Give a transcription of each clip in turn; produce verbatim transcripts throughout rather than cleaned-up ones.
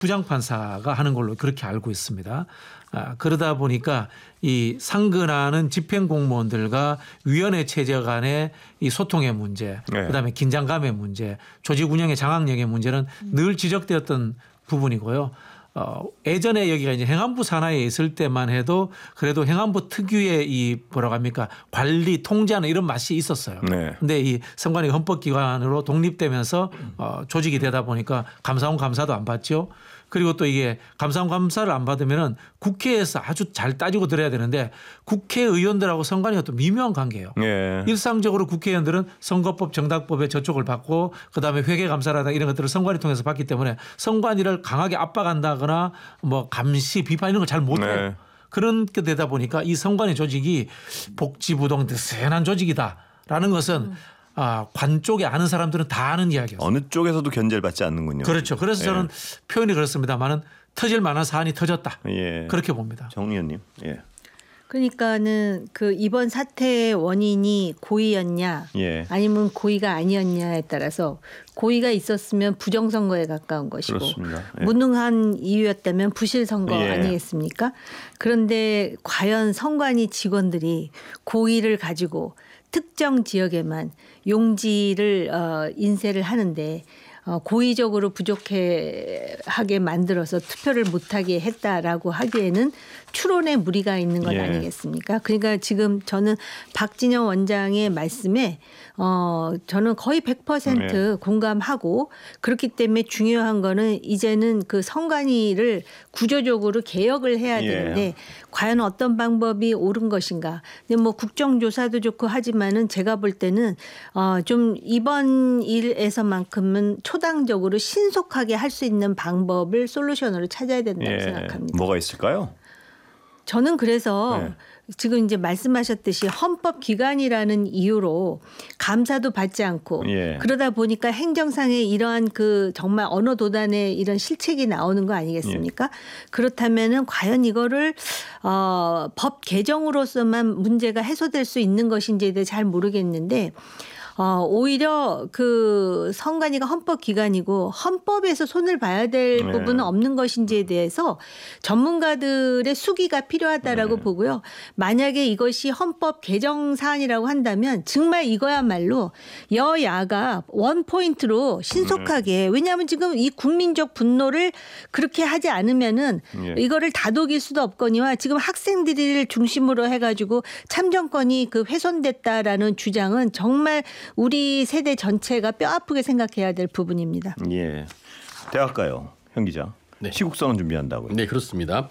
부장판사가 하는 걸로 그렇게 알고 있습니다. 아, 그러다 보니까 이 상근하는 집행공무원들과 위원회 체제 간의 이 소통의 문제, 네. 그다음에 긴장감의 문제, 조직 운영의 장악력의 문제는 음. 늘 지적되었던 부분이고요. 어, 예전에 여기가 이제 행안부 산하에 있을 때만 해도 그래도 행안부 특유의 이 뭐라고 합니까 관리 통제하는 이런 맛이 있었어요. 네. 근데 이 선관위 헌법기관으로 독립되면서 어, 조직이 되다 보니까 감사원 감사도 안 받죠. 그리고 또 이게 감사원 감사를 안 받으면은 국회에서 아주 잘 따지고 들어야 되는데 국회의원들하고 선관위가 또 미묘한 관계예요. 예. 일상적으로 국회의원들은 선거법 정당법에 저촉을 받고 그다음에 회계감사라든가 이런 것들을 선관위 통해서 받기 때문에 선관위를 강하게 압박한다거나 뭐 감시 비판 이런 걸 잘 못해요. 네. 그런 게 되다 보니까 이 선관위 조직이 복지부동 느슨한 조직이다라는 것은 음. 아, 관 쪽에 아는 사람들은 다 아는 이야기였어요. 어느 쪽에서도 견제를 받지 않는군요. 그렇죠. 그래서 저는 예. 표현이 그렇습니다만은 터질 만한 사안이 터졌다. 예. 그렇게 봅니다. 정 의원님. 예. 그러니까는 그 이번 사태의 원인이 고의였냐 예. 아니면 고의가 아니었냐에 따라서 고의가 있었으면 부정선거에 가까운 것이고 예. 무능한 이유였다면 부실선거 예. 아니겠습니까? 그런데 과연 선관위 직원들이 고의를 가지고 특정 지역에만 용지를 어, 인쇄를 하는데 어, 고의적으로 부족하게 만들어서 투표를 못하게 했다라고 하기에는 추론에 무리가 있는 것 예. 아니겠습니까? 그러니까 지금 저는 박진영 원장의 말씀에 어, 저는 거의 백 퍼센트 예. 공감하고 그렇기 때문에 중요한 거는 이제는 그 선관위를 구조적으로 개혁을 해야 되는데 예. 과연 어떤 방법이 옳은 것인가. 근데 뭐 국정조사도 좋고 하지만은 제가 볼 때는 어, 좀 이번 일에서만큼은 초당적으로 신속하게 할 수 있는 방법을 솔루션으로 찾아야 된다고 예. 생각합니다. 뭐가 있을까요? 저는 그래서 네. 지금 이제 말씀하셨듯이 헌법기관이라는 이유로 감사도 받지 않고 예. 그러다 보니까 행정상의 이러한 그 정말 언어 도단의 이런 실책이 나오는 거 아니겠습니까? 예. 그렇다면은 과연 이거를 어, 법 개정으로서만 문제가 해소될 수 있는 것인지에 대해 잘 모르겠는데 어, 오히려 그 선관위가 헌법기관이고 헌법에서 손을 봐야 될 네. 부분은 없는 것인지에 대해서 전문가들의 수기가 필요하다라고 네. 보고요. 만약에 이것이 헌법 개정 사안이라고 한다면 정말 이거야말로 여야가 원포인트로 신속하게 왜냐하면 지금 이 국민적 분노를 그렇게 하지 않으면은 네. 이거를 다독일 수도 없거니와 지금 학생들을 중심으로 해가지고 참정권이 그 훼손됐다라는 주장은 정말 우리 세대 전체가 뼈아프게 생각해야 될 부분입니다. 예, 대학가요, 현 기자. 네. 시국선언 준비한다고요. 네, 그렇습니다.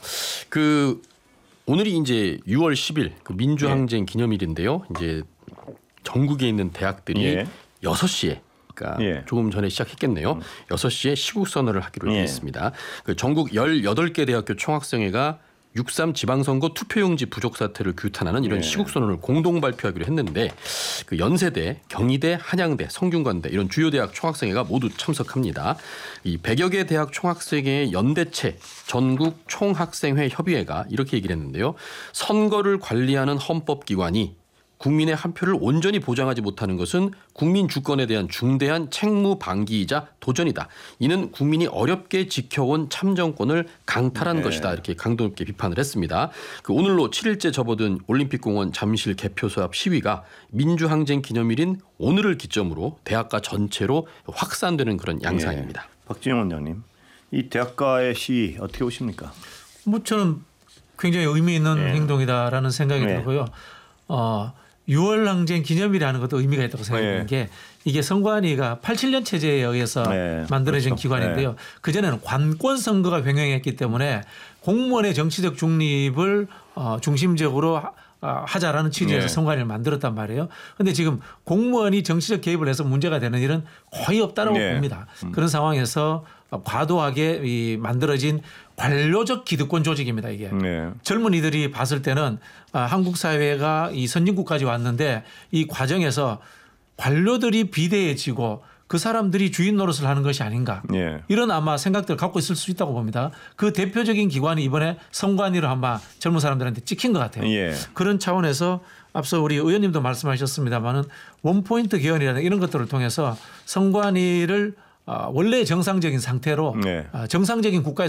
그 오늘이 이제 유월 십일 그 민주항쟁 예. 기념일인데요. 이제 전국에 있는 대학들이 예. 여섯 시에 그러니까 예. 조금 전에 시작했겠네요. 음. 여섯 시에 시국선언을 하기로 예. 했습니다. 그 전국 열여덟 개 대학교 총학생회가 육삼 지방선거 투표용지 부족 사태를 규탄하는 이런 네. 시국선언을 공동 발표하기로 했는데 그 연세대, 경희대, 한양대, 성균관대 이런 주요 대학 총학생회가 모두 참석합니다. 이 백여 개 대학 총학생회의 연대체 전국 총학생회 협의회가 이렇게 얘기를 했는데요. 선거를 관리하는 헌법기관이 국민의 한 표를 온전히 보장하지 못하는 것은 국민 주권에 대한 중대한 책무 방기이자 도전이다. 이는 국민이 어렵게 지켜온 참정권을 강탈한 네. 것이다. 이렇게 강도 높게 비판을 했습니다. 그 오늘로 칠 일째 접어든 올림픽공원 잠실 개표소 앞 시위가 민주항쟁 기념일인 오늘을 기점으로 대학가 전체로 확산되는 그런 양상입니다. 네. 박진영 원장님, 이 대학가의 시위 어떻게 보십니까? 뭐 저는 굉장히 의미 있는 네. 행동이다라는 생각이 네. 들고요. 어. 유월 항쟁 기념일이라는 것도 의미가 있다고 생각하는 네. 게 이게 선관위가 팔십칠 년 체제에 의해서 네. 만들어진 그렇죠. 기관인데요. 네. 그전에는 관권 선거가 병행했기 때문에 공무원의 정치적 중립을 어, 중심적으로 하자라는 취지에서 네. 선관위를 만들었단 말이에요. 그런데 지금 공무원이 정치적 개입을 해서 문제가 되는 일은 거의 없다라고 네. 봅니다. 음. 그런 상황에서 과도하게 이 만들어진 관료적 기득권 조직입니다. 이게 네. 젊은이들이 봤을 때는 한국 사회가 이 선진국까지 왔는데 이 과정에서 관료들이 비대해지고 그 사람들이 주인 노릇을 하는 것이 아닌가 네. 이런 아마 생각들을 갖고 있을 수 있다고 봅니다. 그 대표적인 기관이 이번에 선관위로 아마 젊은 사람들한테 찍힌 것 같아요. 네. 그런 차원에서 앞서 우리 의원님도 말씀하셨습니다마는 원포인트 개헌이라는 이런 것들을 통해서 선관위를 원래 정상적인 상태로 네. 정상적인 국가의